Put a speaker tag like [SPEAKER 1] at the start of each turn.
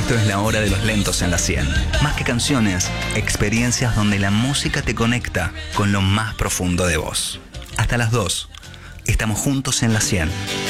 [SPEAKER 1] Esto es la hora de los lentos en la 100. Más que canciones, experiencias donde la música te conecta con lo más profundo de vos. Hasta las 2. Estamos juntos en la 100.